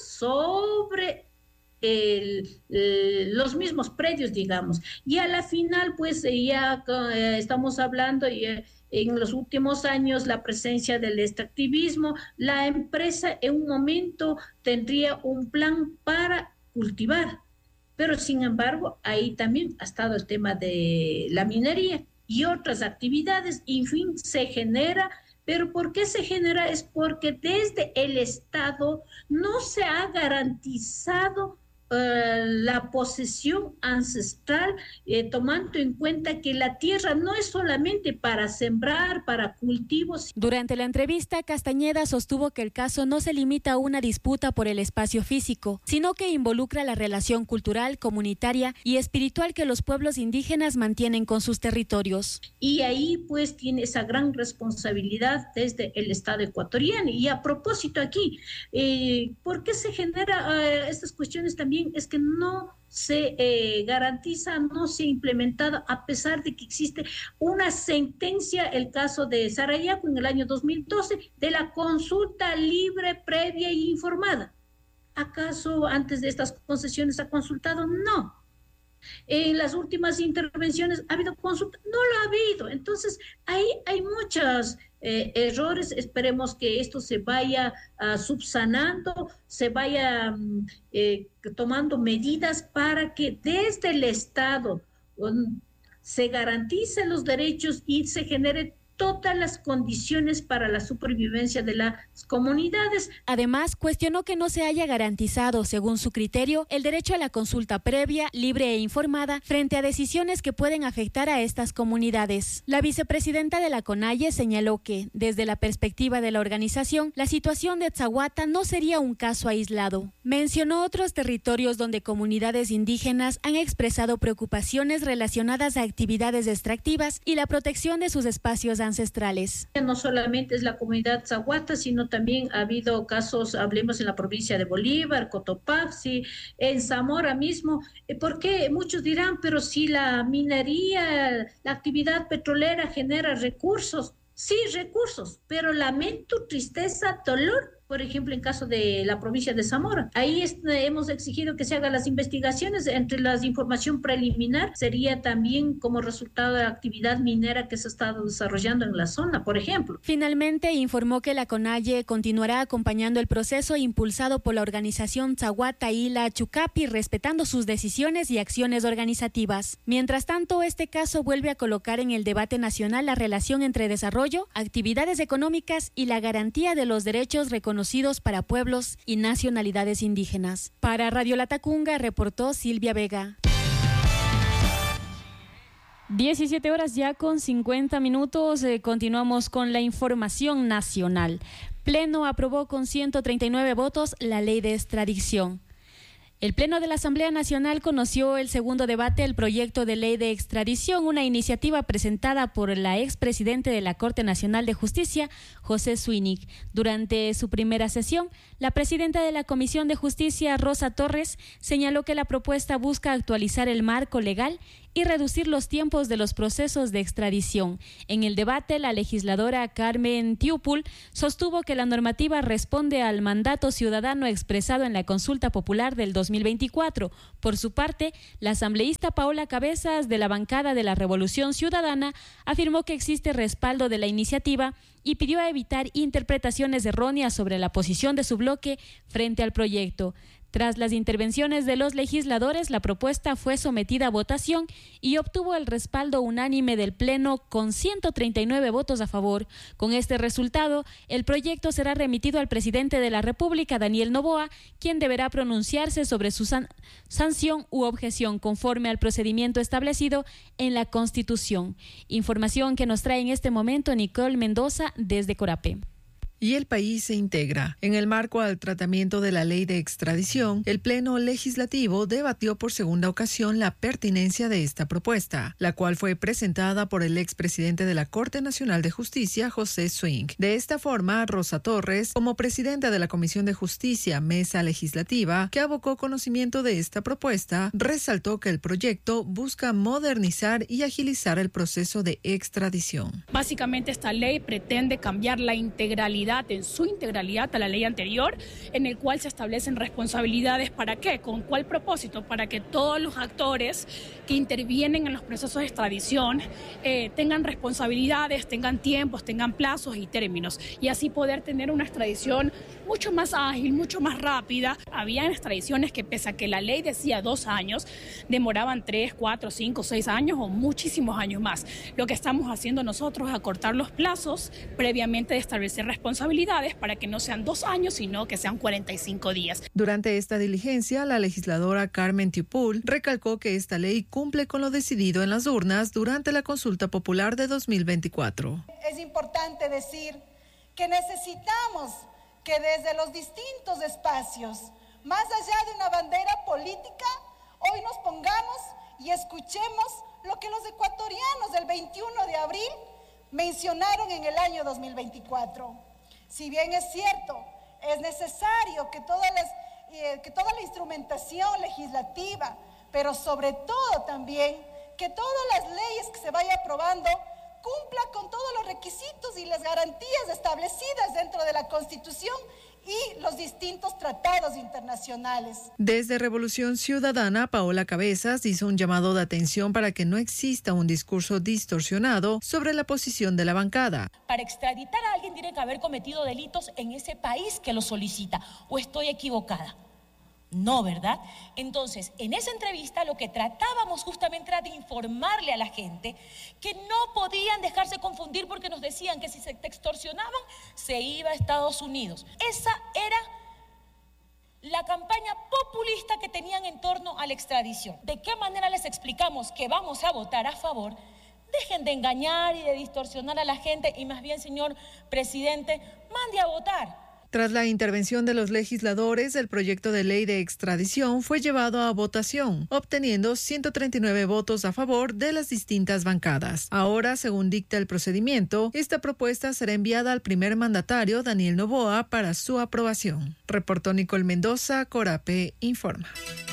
sobre el, el, los mismos predios, digamos. Y a la final, pues ya eh, estamos hablando y, eh, en los últimos años la presencia del extractivismo. La empresa en un momento tendría un plan para cultivar, pero sin embargo ahí también ha estado el tema de la minería y otras actividades, y en fin, se genera. ¿Pero por qué se genera? Es porque desde el Estado no se ha garantizado Uh, la posesión ancestral, eh, tomando en cuenta que la tierra no es solamente para sembrar, para cultivos. Durante la entrevista, Castañeda sostuvo que el caso no se limita a una disputa por el espacio físico, sino que involucra la relación cultural, comunitaria y espiritual que los pueblos indígenas mantienen con sus territorios. Y ahí pues tiene esa gran responsabilidad desde el Estado ecuatoriano. Y a propósito aquí, eh, ¿por qué se generan uh, estas cuestiones también? Es que no se eh, garantiza, no se ha implementado, a pesar de que existe una sentencia, el caso de Sarayaco en el año dos mil doce, de la consulta libre, previa e informada. ¿Acaso antes de estas concesiones ha consultado? No. En las últimas intervenciones ha habido consulta, no lo ha habido. Entonces ahí hay muchos eh, errores. Esperemos que esto se vaya uh, subsanando, se vaya um, eh, tomando medidas para que desde el Estado um, se garanticen los derechos y se genere todas las condiciones para la supervivencia de las comunidades. Además, cuestionó que no se haya garantizado, según su criterio, el derecho a la consulta previa, libre e informada frente a decisiones que pueden afectar a estas comunidades. La vicepresidenta de la CONAIE señaló que, desde la perspectiva de la organización, la situación de Tzahuata no sería un caso aislado. Mencionó otros territorios donde comunidades indígenas han expresado preocupaciones relacionadas a actividades extractivas y la protección de sus espacios ancestrales. No solamente es la comunidad tzahuata, sino también ha habido casos, hablemos en la provincia de Bolívar, Cotopaxi, en Zamora mismo, porque muchos dirán, pero si la minería, la actividad petrolera genera recursos, sí, recursos, pero lamento, tristeza, dolor. Por ejemplo, en caso de la provincia de Zamora, ahí es, hemos exigido que se hagan las investigaciones. Entre la información preliminar sería también como resultado de la actividad minera que se ha estado desarrollando en la zona, por ejemplo. Finalmente, informó que la CONAIE continuará acompañando el proceso impulsado por la organización Tzahuata Ila Chucapi, respetando sus decisiones y acciones organizativas. Mientras tanto, este caso vuelve a colocar en el debate nacional la relación entre desarrollo, actividades económicas y la garantía de los derechos reconocidos conocidos para pueblos y nacionalidades indígenas. Para Radio Latacunga reportó Silvia Vega. diecisiete horas ya con cincuenta minutos. Eh, continuamos con la información nacional. Pleno aprobó con ciento treinta y nueve votos la ley de extradición. El Pleno de la Asamblea Nacional conoció el segundo debate del proyecto de ley de extradición, una iniciativa presentada por la expresidente de la Corte Nacional de Justicia, José Swinnick. Durante su primera sesión, la presidenta de la Comisión de Justicia, Rosa Torres, señaló que la propuesta busca actualizar el marco legal y reducir los tiempos de los procesos de extradición. En el debate, la legisladora Carmen Tiupul sostuvo que la normativa responde al mandato ciudadano expresado en la consulta popular del dos mil veinticuatro. Por su parte, la asambleísta Paola Cabezas, de la bancada de la Revolución Ciudadana, afirmó que existe respaldo de la iniciativa y pidió evitar interpretaciones erróneas sobre la posición de su bloque frente al proyecto. Tras las intervenciones de los legisladores, la propuesta fue sometida a votación y obtuvo el respaldo unánime del Pleno con ciento treinta y nueve votos a favor. Con este resultado, el proyecto será remitido al presidente de la República, Daniel Noboa, quien deberá pronunciarse sobre su san- sanción u objeción conforme al procedimiento establecido en la Constitución. Información que nos trae en este momento Nicole Mendoza desde Corapé. Y el país se integra. En el marco al tratamiento de la ley de extradición, el Pleno Legislativo debatió por segunda ocasión la pertinencia de esta propuesta, la cual fue presentada por el expresidente de la Corte Nacional de Justicia, José Swinnick. De esta forma, Rosa Torres, como presidenta de la Comisión de Justicia, Mesa Legislativa, que abocó conocimiento de esta propuesta, resaltó que el proyecto busca modernizar y agilizar el proceso de extradición. Básicamente, esta ley pretende cambiar la integralidad en su integralidad a la ley anterior, en el cual se establecen responsabilidades. ¿Para qué? ¿Con cuál propósito? Para que todos los actores que intervienen en los procesos de extradición eh, tengan responsabilidades, tengan tiempos, tengan plazos y términos, y así poder tener una extradición mucho más ágil, mucho más rápida. Habían extradiciones que, pese a que la ley decía dos años, demoraban tres, cuatro, cinco, seis años o muchísimos años más. Lo que estamos haciendo nosotros es acortar los plazos previamente de establecer responsabilidades para que no sean dos años, sino que sean cuarenta y cinco días. Durante esta diligencia, la legisladora Carmen Tiupul recalcó que esta ley cumple con lo decidido en las urnas durante la consulta popular de dos mil veinticuatro. Es importante decir que necesitamos que desde los distintos espacios, más allá de una bandera política, hoy nos pongamos y escuchemos lo que los ecuatorianos del veintiuno de abril mencionaron en el año dos mil veinticuatro. Si bien es cierto, es necesario que, todas las, eh, que toda la instrumentación legislativa, pero sobre todo también que todas las leyes que se vaya aprobando cumpla con todos los requisitos y las garantías establecidas dentro de la Constitución y los distintos tratados internacionales. Desde Revolución Ciudadana, Paola Cabezas hizo un llamado de atención para que no exista un discurso distorsionado sobre la posición de la bancada. Para extraditar a alguien tiene que haber cometido delitos en ese país que lo solicita. ¿O estoy equivocada? No, ¿verdad? Entonces, en esa entrevista lo que tratábamos justamente era de informarle a la gente que no podían dejarse confundir porque nos decían que si se extorsionaban se iba a Estados Unidos. Esa era la campaña populista que tenían en torno a la extradición. ¿De qué manera les explicamos que vamos a votar a favor? Dejen de engañar y de distorsionar a la gente y más bien, señor presidente, mande a votar. Tras la intervención de los legisladores, el proyecto de ley de extradición fue llevado a votación, obteniendo ciento treinta y nueve votos a favor de las distintas bancadas. Ahora, según dicta el procedimiento, esta propuesta será enviada al primer mandatario, Daniel Noboa, para su aprobación. Reportó Nicole Mendoza, Corapé Informa.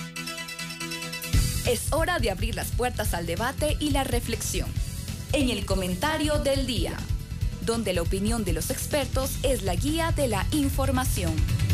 Es hora de abrir las puertas al debate y la reflexión. En el comentario del día, donde la opinión de los expertos es la guía de la información.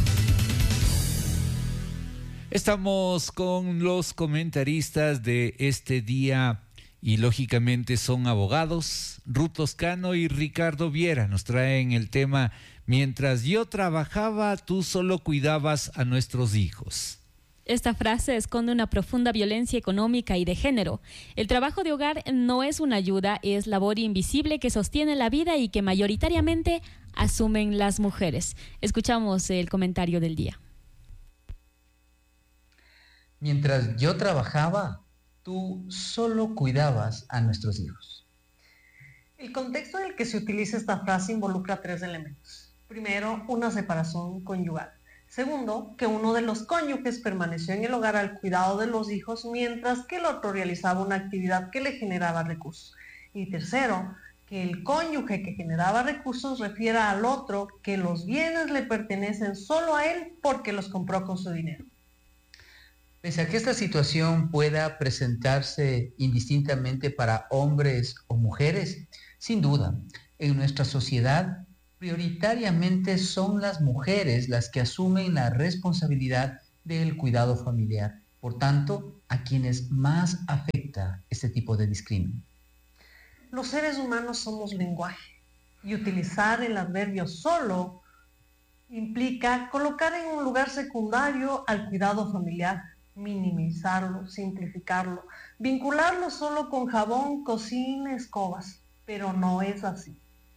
Estamos con los comentaristas de este día y lógicamente son abogados. Ruth Toscano y Ricardo Viera nos traen el tema "Mientras yo trabajaba, tú solo cuidabas a nuestros hijos". Esta frase esconde una profunda violencia económica y de género. El trabajo de hogar no es una ayuda, es labor invisible que sostiene la vida y que mayoritariamente asumen las mujeres. Escuchamos el comentario del día. Mientras yo trabajaba, tú solo cuidabas a nuestros hijos? El contexto en el que se utiliza esta frase involucra tres elementos. Primero, una separación conyugal. Segundo, que uno de los cónyuges permaneció en el hogar al cuidado de los hijos mientras que el otro realizaba una actividad que le generaba recursos. Y tercero, que el cónyuge que generaba recursos refiera al otro que los bienes le pertenecen solo a él porque los compró con su dinero. Pese a que esta situación pueda presentarse indistintamente para hombres o mujeres, sin duda, en nuestra sociedad prioritariamente son las mujeres las que asumen la responsabilidad del cuidado familiar, por tanto, a quienes más afecta este tipo de discriminación. Los seres humanos somos lenguaje y utilizar el adverbio solo implica colocar en un lugar secundario al cuidado familiar, minimizarlo, simplificarlo, vincularlo solo con jabón, cocina, escobas, pero no es así.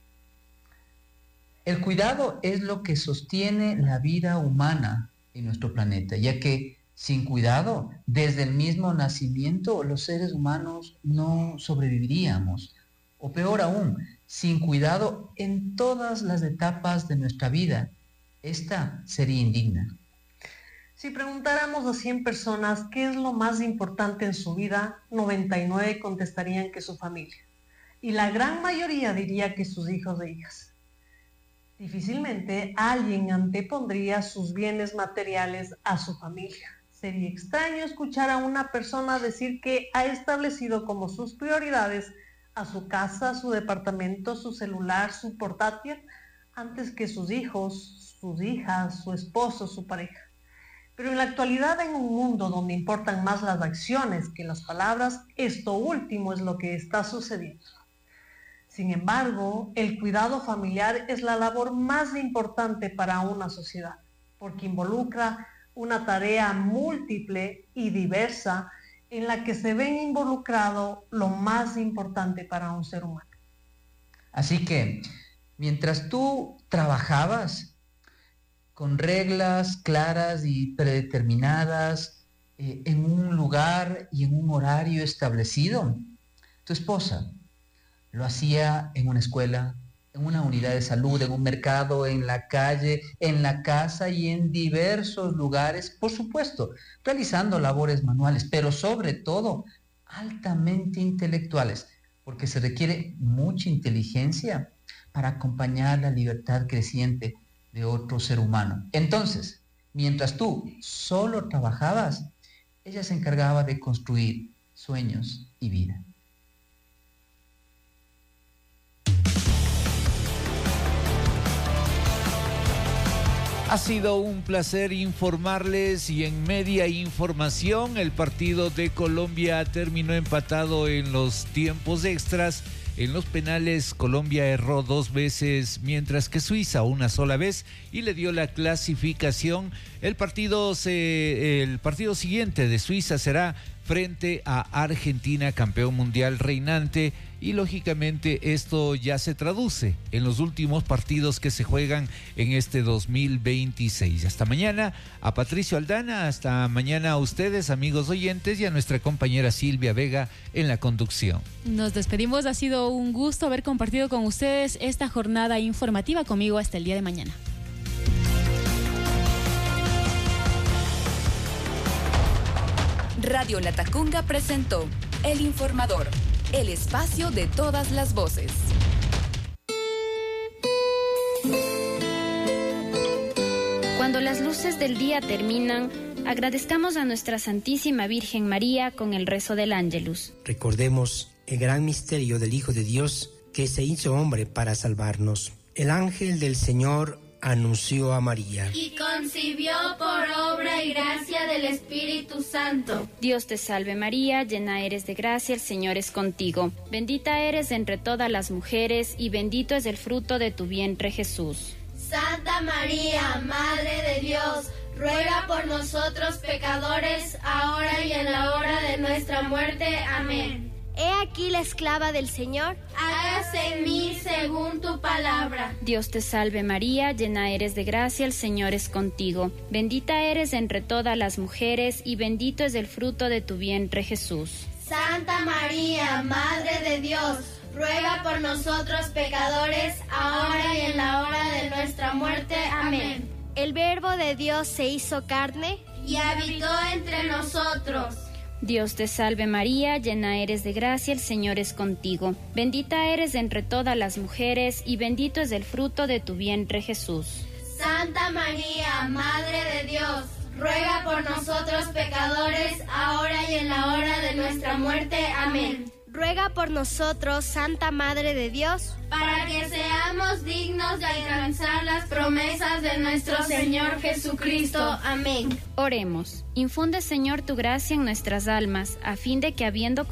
El cuidado es lo que sostiene la vida humana en nuestro planeta, ya que sin cuidado, desde el mismo nacimiento, los seres humanos no sobreviviríamos. O peor aún, sin cuidado en todas las etapas de nuestra vida, esta sería indigna. Si preguntáramos a cien personas qué es lo más importante en su vida, noventa y nueve contestarían que su familia. Y la gran mayoría diría que sus hijos e hijas. Difícilmente alguien antepondría sus bienes materiales a su familia. Sería extraño escuchar a una persona decir que ha establecido como sus prioridades a su casa, su departamento, su celular, su portátil, antes que sus hijos, sus hijas, su esposo, su pareja. Pero en la actualidad, en un mundo donde importan más las acciones que las palabras, esto último es lo que está sucediendo. Sin embargo, el cuidado familiar es la labor más importante para una sociedad, porque involucra una tarea múltiple y diversa en la que se ven involucrado lo más importante para un ser humano. Así que, mientras tú trabajabas con reglas claras y predeterminadas, eh, en un lugar y en un horario establecido, tu esposa lo hacía en una escuela, en una unidad de salud, en un mercado, en la calle, en la casa y en diversos lugares, por supuesto, realizando labores manuales, pero sobre todo altamente intelectuales, porque se requiere mucha inteligencia para acompañar la libertad creciente de otro ser humano. Entonces, mientras tú solo trabajabas, ella se encargaba de construir sueños y vida. Ha sido un placer informarles y en media información el partido de Colombia terminó empatado en los tiempos extras. En los penales Colombia erró dos veces mientras que Suiza una sola vez y le dio la clasificación. El partido, se, el partido siguiente de Suiza será frente a Argentina, campeón mundial reinante, y lógicamente esto ya se traduce en los últimos partidos que se juegan en este dos mil veintiséis. Hasta mañana a Patricio Aldana, hasta mañana a ustedes, amigos oyentes, y a nuestra compañera Silvia Vega en la conducción. Nos despedimos, ha sido un gusto haber compartido con ustedes esta jornada informativa. Conmigo hasta el día de mañana. Radio Latacunga presentó El Informador, el espacio de todas las voces. Cuando las luces del día terminan, agradezcamos a nuestra Santísima Virgen María con el rezo del Ángelus. Recordemos el gran misterio del Hijo de Dios que se hizo hombre para salvarnos. El ángel del Señor anunció a María. Y concibió por obra y gracia del Espíritu Santo. Dios te salve María, llena eres de gracia, el Señor es contigo. Bendita eres entre todas las mujeres y bendito es el fruto de tu vientre Jesús. Santa María, Madre de Dios, ruega por nosotros pecadores, ahora y en la hora de nuestra muerte. Amén. He aquí la esclava del Señor. Hágase en mí según tu palabra. Dios te salve María, llena eres de gracia, el Señor es contigo. Bendita eres entre todas las mujeres y bendito es el fruto de tu vientre Jesús. Santa María, Madre de Dios, ruega por nosotros pecadores, ahora y en la hora de nuestra muerte. Amén. El Verbo de Dios se hizo carne y habitó entre nosotros. Dios te salve María, llena eres de gracia, el Señor es contigo. Bendita eres entre todas las mujeres y bendito es el fruto de tu vientre Jesús. Santa María, Madre de Dios, ruega por nosotros pecadores, ahora y en la hora de nuestra muerte. Amén. Ruega por nosotros, Santa Madre de Dios, para que seamos dignos de alcanzar las promesas de nuestro Señor Jesucristo. Amén. Oremos. Infunde, Señor, tu gracia en nuestras almas, a fin de que habiendo